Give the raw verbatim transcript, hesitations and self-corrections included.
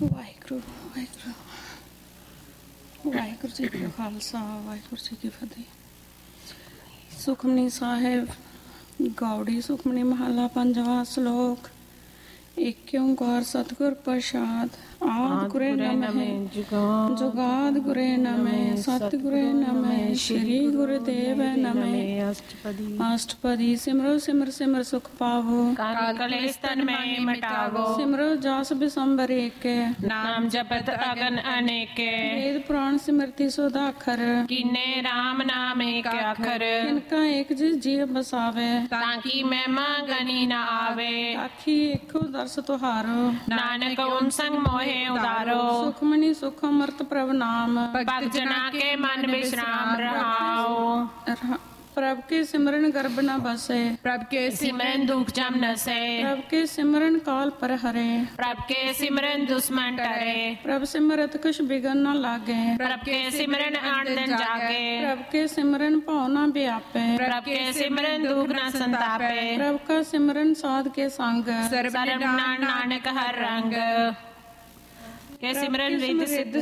ਵਾਹਿਗੁਰੂ ਵਾਹਿਗੁਰੂ ਵਾਹਿਗੁਰੂ ਜੀ ਕਾ ਖਾਲਸਾ ਵਾਹਿਗੁਰੂ ਜੀ ਕੀ ਫਤਿਹ। ਸੁਖਮਨੀ ਸਾਹਿਬ ਗੌੜੀ ਸੁਖਮਨੀ ਮਹੱਲਾ ਪੰਜਵਾਂ ਸ਼ਲੋਕ। ਏਕ ਓਂਕਾਰ ਸਤਿਗੁਰ ਪ੍ਰਸਾਦ ਆਦਿ ਗੁਰੇ ਨਮਹਿ ਜੁਗਾਦ ਗੁਰੇ ਨਮਹਿ ਸਤਿਗੁਰੇ ਨਮਹਿ ਸ੍ਰੀ ਗੁਰੁਦੇਵ ਨਮਹਿ। ਅਸ਼ਟਪਦੀ ਅਸ਼ਟਪਦੀ ਸਿਮਰੋ ਸਿਮਰ ਸਿਮਰ ਸੁਖ ਪਾਵੋ ਕਾਲ ਕਲੇਸ਼ ਤਨ ਮੈਂ ਮਿਟਾਵੋ। ਸਿਮਰੋ ਜਸ ਬਿਸੰਬਰ ਏਕੇ ਨਾਮ ਜਪਤ ਅਗਨ ਅਨੇਕੇ। ਵੇਦ ਪੁਰਾਣ ਸਿਮਰਤੀ ਸੁਦਾਖਰ ਕੀਨੇ ਰਾਮ ਨਾਮ ਏਕ ਅੱਖਰ। ਤਿਨਕਾ ਏਕ ਜਿਸ ਜੀਵ ਬਸਾਵੇ ਤਾਂ ਕੀ ਮਹਿਮਾ ਗਨੀ ਨਾ ਆਵੇ। ਆਖੀ ਏਕੋ ਦਰਸ ਤੁਹਾਰੋ ਨਾਨਕ ਉਨ ਸੰਗ ਮੋਹਿ ਉਦਾਰੋ। ਸੁਖਮਨੀ ਸੁਖ ਅਮਰਤ ਪ੍ਰਭ ਨਾਮ ਭਗਤ ਜਨਾ ਕੇ ਮਨ ਵਿਸ਼ਰਾਮ ਰਹਾਓ। ਪ੍ਰਭ ਕੇ ਸਿਮਰਨ ਗਰਭ ਨ ਬਸੇ ਪ੍ਰਭ ਕੇ ਸਿਮਰਨ ਦੁਖ ਜਮ ਨਸੇ। ਪ੍ਰਭ ਕੇ ਸਿਮਰਨ ਕਾਲ ਪਰ ਹਰੇ ਪ੍ਰਭ ਕੇ ਸਿਮਰਨ ਦੁਸ਼ਮਨ ਟਰੇ। ਪ੍ਰਭ ਸਿਮਰਤ ਕੁਛ ਬਿਗਨ ਨ ਲਾਗੇ ਪ੍ਰਭ ਕੇ ਸਿਮਰਨ ਆਨੰਦ ਜਾਗੇ। ਪ੍ਰਭ ਕੇ ਸਿਮਰਨ ਭਉ ਨ ਵਿਆਪੇ ਪ੍ਰਭ ਕੇ ਸਿਮਰਨ ਦੁਖ ਨ ਸੰਤਾਪੇ। ਪ੍ਰਭ ਕਾ ਸਿਮਰਨ ਸਾਧ ਕੇ ਸੰਗ ਸਰਬ ਨਾਨਕ ਹਰ ਰੰਗ। ਕੇ ਸਿਮਰਨ ਰਿੱਧ ਸਿੱਧ